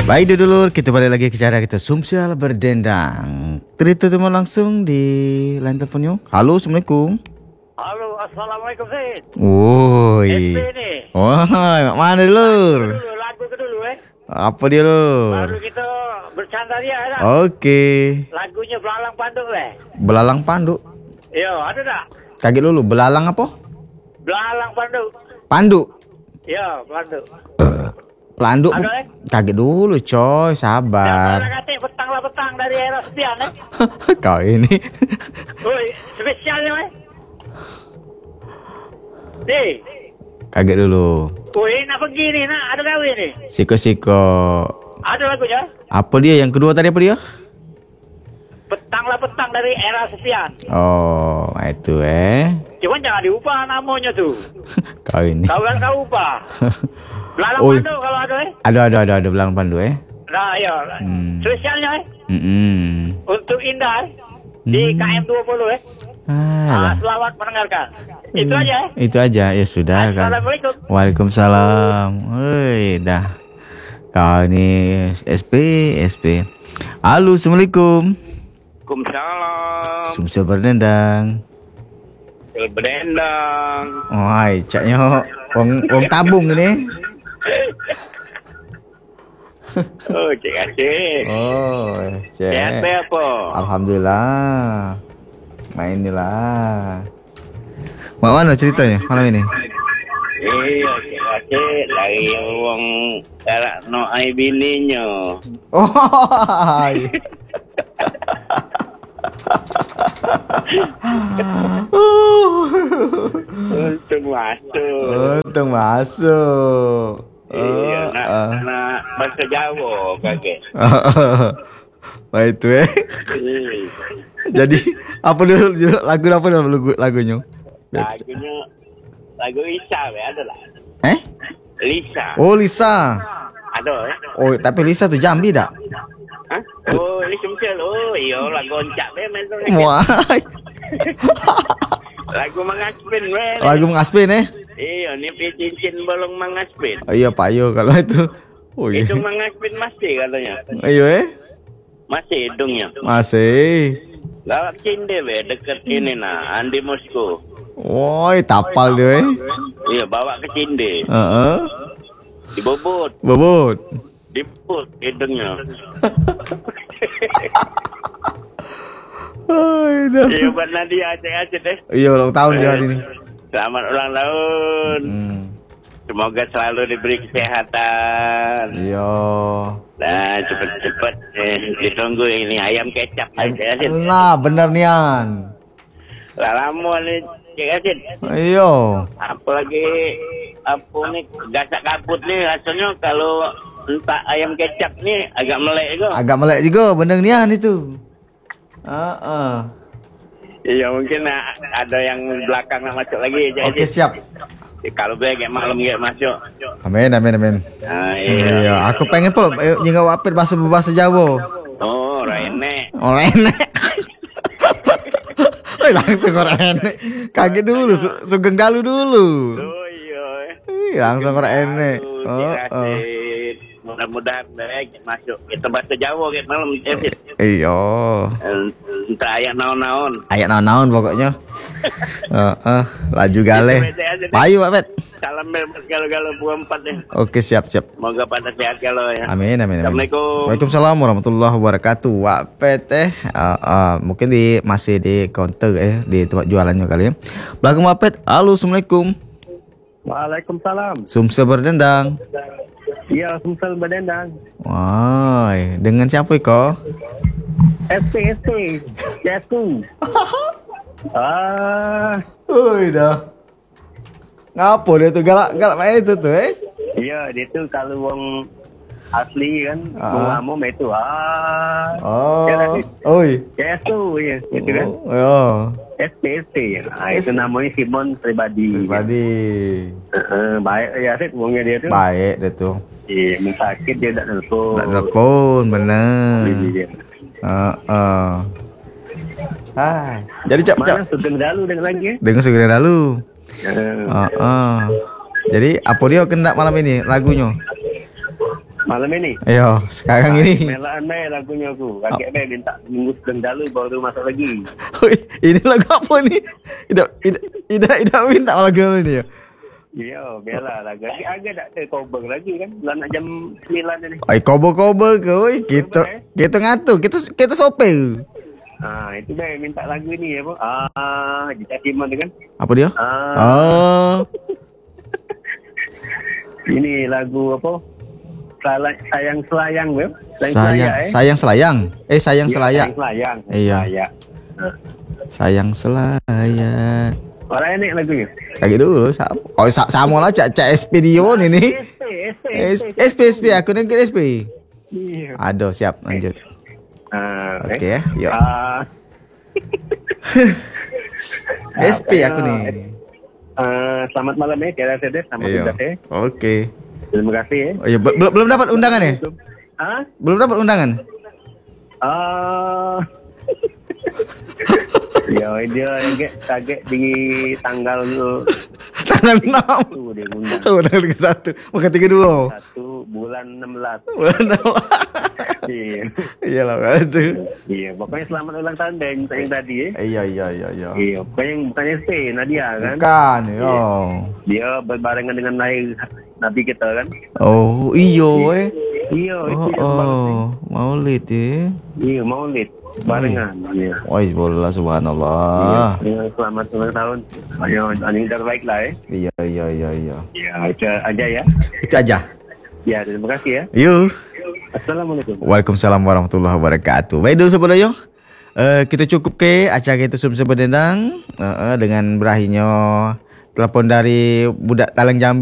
Baik dulur, kita balik lagi ke cara kita Sumsel berdendang. Terima langsung di line teleponnya. Halo, Assalamualaikum. Halo, Assalamualaikum Sid. Woi. SP ni. Wah, mana dulur? Lagu ke dulu Apa dia lur? Baru kita bercanda dia lah. Okey. Lagunya Belalang Panduk Belalang Panduk. Yo, ada tak? Kaget dulu, belalang apa? Belalang Panduk. Panduk. Ya, Panduk. Pelanduk. Ada, Kaget dulu coy, sabar. Jangan kata petang lah petang dari era sepian Kau ini. Oi, spesialnya Nih. Kaget dulu. Oi, nak pergi ni, nak ada kahwin ni. Siko-siko. Ada lagunya? Apa dia yang kedua tadi, apa dia? Petang lah petang dari era sepian. Oh, itu Cuma jangan diubah namanya tu. Kau ini. Kau kan kau ubah. Belalang Oi. Panduk kalau ada Ada belalang Panduk Nah, ya. Spesialnya untuk Indah di KM 20 selamat mendengarkan. Itu aja Itu aja, ya sudah kan. Assalamualaikum. Waalaikumsalam. Woi, dah. Kau ini SP. Halo, Assalamualaikum. Waalaikumsalam. Sumsel berdendang. Berdendang. Woi, caknya wong tabung ini. Oh, Cik Acik. Oh, cek. Sehat apa? Alhamdulillah. Main inilah. Mana ceritanya malam ini? Iya, Cik Acik. Lagi orang galak no ai bininya. Oh. Untung masuk. Iya, nak bahasa Jawa kaget. Baik itu Jadi apa dulu lagu apa dulu lagunya? Lagu Lisa ada lah. Lisa. Oh, Lisa. Ada Oh, tapi Lisa tu Jambi tak? Hah? Oh, Lisa Sumsel. Oh, iya lagu oncak main tu. Wah. Lagu Mangaspin weh. Lagu Mangaspin Iya, ni cincin bolong Mangaspin. Oh, iya Pak Yo kalau itu. Oh, iya. Itu Mangaspin masih katanya. Ayo Masih hidungnya. Masih. Lawak Cinde weh dekat ini nah, Andi Moskow. Woi, tapal dia Iya, bawa ke Cinde. Dibobot. Bobot. Diput hidungnya. Iya, buat Nadia acik-acik deh. Iya, ulang tahun dia hari ini. Selamat ulang tahun. Semoga selalu diberi kesehatan. Iya. Nah, cepat-cepat ditunggu ini ayam kecap. Nah, bener nian. Lah lama ni Cik Asin. Iya. Apalagi apa ni gasak kabut ni rasanya kalau entah ayam kecap ni agak melek juga. Agak melek juga bener nian itu. Iya, mungkin ada yang belakang nak masuk lagi. Oke, siap. Kalau gue kayak malam kayak masuk. Amin. Iya, aku pengen pula jengga wapit bahasa Jawa. Oh, Rene. Langsung orang enek. Kaget dulu, sugeng dalu dulu. Oh iya. Langsung orang enek. Mudah-mudahan masuk kita bahasa Jawa kayak malam. Iya. Entah ayat naon-naon. Ayat naon pokoknya. Laju gale. Payu Pak Pet. Salam bebas galau-galau buah 4 ya. Oke, siap. Semoga pada sehat kalau ya. Amin. Assalamualaikum. Waalaikumsalam warahmatullahi wabarakatuh. Pak Pet mungkin masih di counter di tempat jualannya kali ya. Belakang Pak Pet. Halo, Assalamualaikum. Waalaikumsalam. Sumsel berdendang. Iya, Sumsel berdendang. Wah, dengan siapa kau? SP. Jasku. Dah. Ngapa dia tu galak main itu tu Iya, dia tu kalau wong asli kan, wong lama itu. Jasku ya, gitu kan. SP. Itu namanya Simon pribadi. Baik ya, Sid, wongnya dia tu. Baik dia tu. Iya, sakit dia tak nelfon. Tak nelfon, benar. Jadi cap. Mana Sugeng Dalu dengan lagi Dengan Sugeng Dalu. Jadi apa dia kena malam ini lagunya? Malam ini. Ayo, sekarang ini. Melaan lagunya aku. Kakek minta minggu sebelum lalu baru masuk lagi. Ini lagu apa ni? Tidak minta lagu ini ya. Iya, bela lagu. Agak tak ada cover lagi kan. Lah nak jam 9 ni. Cover ke oi. Kita ngatur. Kita sopir. Itu minta lagu ni apa? Jika Simon tu kan. Apa dia? Ini lagu apa? Sayang selayang, bro. Sayang selayang. Sayang selayang. Selayang. Iya. Sayang selayang. Orang enak lagunya. Lagi dulu sama lah cak SP Dion ini. SP aku nak SP. Iya. Aduh, siap lanjut. Okey yuk. SP aku ni. Selamat malam Tiara Sedes, selamat berjaya. Okey. Terima kasih Oh ya, belum dapat undangan ya? Belum dapat undangan? Ya, dia kaget di tanggal 6 dia undang. Tanggal 31. Bukan 32. 1 bulan 16. Bulan 16. Iya. Iyalah kan tu. Iya, pokoknya selamat ulang tahun dan yang tadi Iya. Iya, bukannya stay Nadia kan? Bukan, yo. Dia berbarengan dengan lahir Nabi kita kan? Oh, iyo Iya, Maulid ya. Iya, Maulid barengan. Iya. Wais boleh subhanallah. Iya, selamat ulang tahun. Ayo, yang terbaik lah Iya. Iya, itu aja ya. Itu aja. Ya, terima kasih ya. Yuk. Assalamualaikum. Waalaikumsalam warahmatullahi wabarakatuh. Baik dulu sebenarnya. Kita cukup ke acara kita sebenarnya dengan berakhirnya telepon dari budak Talang Jambi.